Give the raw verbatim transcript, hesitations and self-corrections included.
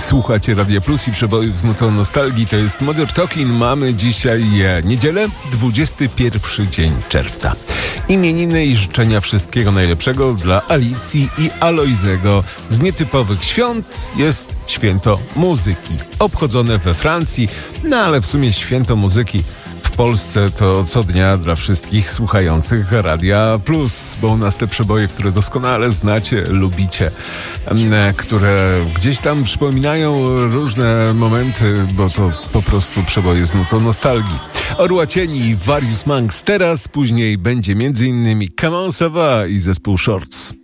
Słuchacie Radia Plus i przebojów z nutą nostalgii. To jest Modern Talking. Mamy dzisiaj niedzielę, dwudziesty pierwszy dzień czerwca. Imieniny i życzenia wszystkiego najlepszego dla Alicji i Alojzego. Z nietypowych świąt jest święto muzyki, obchodzone we Francji, no ale w sumie święto muzyki w Polsce to co dnia dla wszystkich słuchających Radia Plus, bo u nas te przeboje, które doskonale znacie, lubicie, które gdzieś tam przypominają różne momenty, bo to po prostu przeboje z nutą nostalgii. Orła Cieni, Various Monks teraz, później będzie między innymi Come On Ça Va i zespół Shorts.